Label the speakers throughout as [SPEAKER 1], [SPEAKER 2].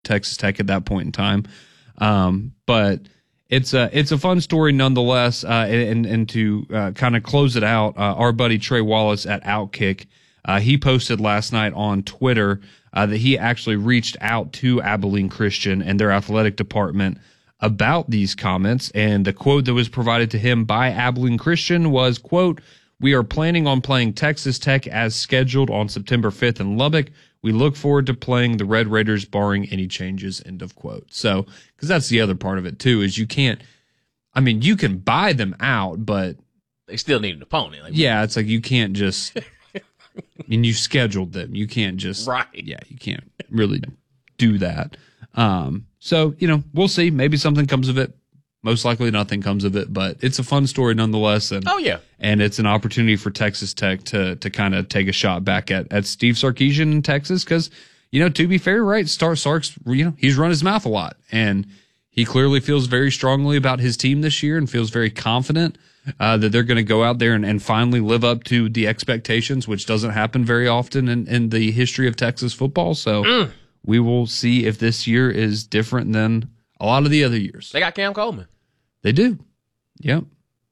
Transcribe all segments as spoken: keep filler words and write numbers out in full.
[SPEAKER 1] Texas Tech at that point in time. Um, but it's a, it's a fun story nonetheless. Uh, and, and to uh, kind of close it out, uh, our buddy Trey Wallace at Outkick, uh, he posted last night on Twitter uh, that he actually reached out to Abilene Christian and their athletic department about these comments. And the quote that was provided to him by Abilene Christian was, quote, "We are planning on playing Texas Tech as scheduled on September fifth in Lubbock. We look forward to playing the Red Raiders barring any changes," end of quote. So, because that's the other part of it too, is you can't, I mean, you can buy them out, but
[SPEAKER 2] they still need an opponent. Like,
[SPEAKER 1] yeah, it's like you can't just, I mean, you scheduled them. You can't just,
[SPEAKER 2] right.
[SPEAKER 1] Yeah, you can't really do that. Um, so, you know, we'll see. Maybe something comes of it. Most likely nothing comes of it, but it's a fun story nonetheless. And,
[SPEAKER 2] oh, yeah.
[SPEAKER 1] And it's an opportunity for Texas Tech to to kind of take a shot back at, at Steve Sarkisian in Texas because, you know, to be fair, right, Star Sark's, you know, he's run his mouth a lot. And he clearly feels very strongly about his team this year and feels very confident uh, that they're going to go out there and, and finally live up to the expectations, which doesn't happen very often in, in the history of Texas football. So mm. we will see if this year is different than a lot of the other years.
[SPEAKER 2] They got Cam Coleman.
[SPEAKER 1] They do. Yep.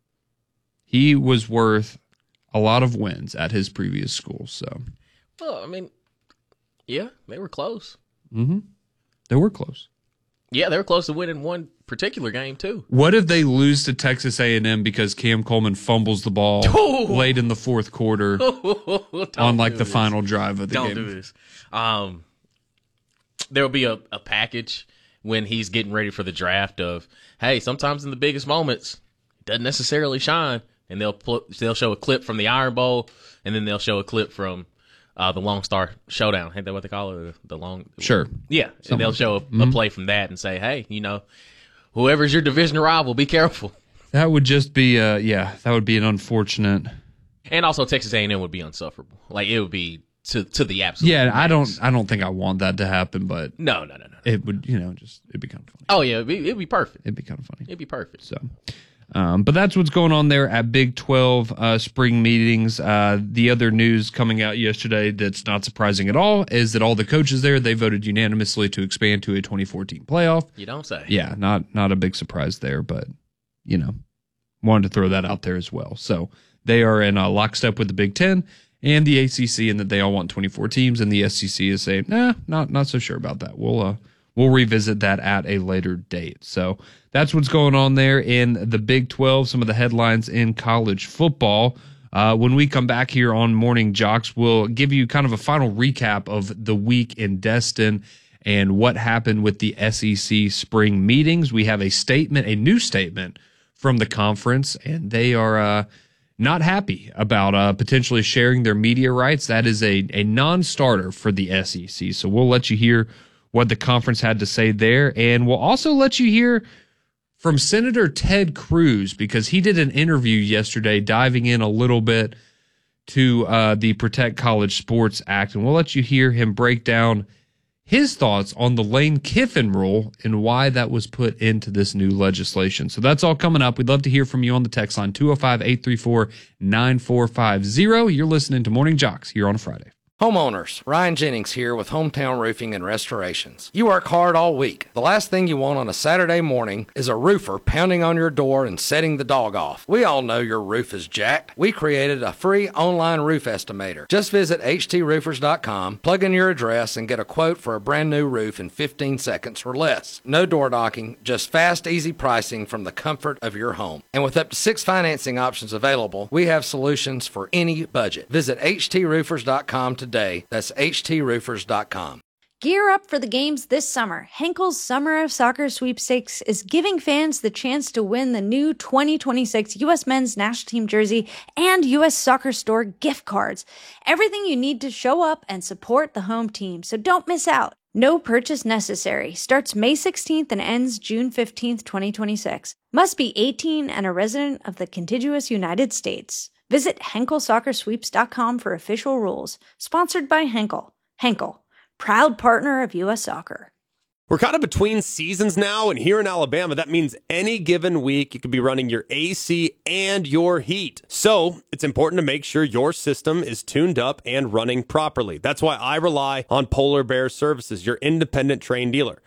[SPEAKER 1] He was worth a lot of wins at his previous school. So,
[SPEAKER 2] well, I mean, yeah, they were close.
[SPEAKER 1] Mm-hmm. They were close.
[SPEAKER 2] Yeah, they were close to winning one particular game, too.
[SPEAKER 1] What if they lose to Texas A and M because Cam Coleman fumbles the ball oh. late in the fourth quarter on, like, the
[SPEAKER 2] this.
[SPEAKER 1] final drive of the
[SPEAKER 2] Don't
[SPEAKER 1] game?
[SPEAKER 2] Don't do this. Um, there will be a, a package when he's getting ready for the draft of, hey, sometimes in the biggest moments, it doesn't necessarily shine. And they'll pl- they'll show a clip from the Iron Bowl, and then they'll show a clip from uh, the Lone Star Showdown. Ain't that what they call it? The long
[SPEAKER 1] Sure.
[SPEAKER 2] Yeah.
[SPEAKER 1] Something
[SPEAKER 2] and they'll
[SPEAKER 1] like
[SPEAKER 2] show a,
[SPEAKER 1] mm-hmm.
[SPEAKER 2] a play from that and say, hey, you know, whoever's your division rival, be careful.
[SPEAKER 1] That would just be, uh, yeah, that would be an unfortunate.
[SPEAKER 2] And also Texas A and M would be unsufferable. Like, it would be to to the absolute
[SPEAKER 1] Yeah,
[SPEAKER 2] max.
[SPEAKER 1] I don't I don't think I want that to happen, but
[SPEAKER 2] no, no, no, no.
[SPEAKER 1] It would, you know, just it'd be kind of funny.
[SPEAKER 2] Oh yeah, it'd be, it'd be perfect.
[SPEAKER 1] It'd be kind of funny.
[SPEAKER 2] It'd be perfect.
[SPEAKER 1] So, um, but that's what's going on there at Big twelve uh, spring meetings. Uh, the other news coming out yesterday that's not surprising at all is that all the coaches there, they voted unanimously to expand to a twenty fourteen playoff.
[SPEAKER 2] You don't say.
[SPEAKER 1] Yeah, not not a big surprise there, but you know, wanted to throw that out there as well. So they are in uh, lockstep with the Big Ten and the A C C, and that they all want twenty-four teams, and the S E C is saying, nah, not not so sure about that. We'll uh, we'll revisit that at a later date. So that's what's going on there in the Big twelve, some of the headlines in college football. Uh, when we come back here on Morning Jocks, we'll give you kind of a final recap of the week in Destin and what happened with the S E C spring meetings. We have a statement, a new statement from the conference, and they are uh, not happy about uh, potentially sharing their media rights. That is a, a non-starter for the S E C. So we'll let you hear what the conference had to say there, and we'll also let you hear from Senator Ted Cruz, because he did an interview yesterday diving in a little bit to uh, the Protect College Sports Act, and we'll let you hear him break down his thoughts on the Lane Kiffin rule and why that was put into this new legislation. So that's all coming up. We'd love to hear from you on the text line, two oh five, eight three four, nine four five zero. You're listening to Morning Jocks here on a Friday.
[SPEAKER 3] Homeowners, Ryan Jennings here with Hometown Roofing and Restorations. You work hard all week. The last thing you want on a Saturday morning is a roofer pounding on your door and setting the dog off. We all know your roof is jacked. We created a free online roof estimator. Just visit h t roofers dot com, plug in your address, and get a quote for a brand new roof in fifteen seconds or less. No door knocking, just fast, easy pricing from the comfort of your home. And with up to six financing options available, we have solutions for any budget. Visit h t roofers dot com today. Today. That's h t roofers dot com.
[SPEAKER 4] Gear up for the games this summer. Henkel's Summer of Soccer Sweepstakes is giving fans the chance to win the new twenty twenty-six U S Men's National Team jersey and U S Soccer Store gift cards. Everything you need to show up and support the home team, so don't miss out. No purchase necessary. Starts May sixteenth and ends June fifteenth, twenty twenty-six. Must be eighteen and a resident of the contiguous United States. Visit henkel soccer sweeps dot com for official rules. Sponsored by Henkel. Henkel, proud partner of U S Soccer.
[SPEAKER 5] We're kind of between seasons now, and here in Alabama, that means any given week you could be running your A C and your heat. So it's important to make sure your system is tuned up and running properly. That's why I rely on Polar Bear Services, your independent Trane dealer.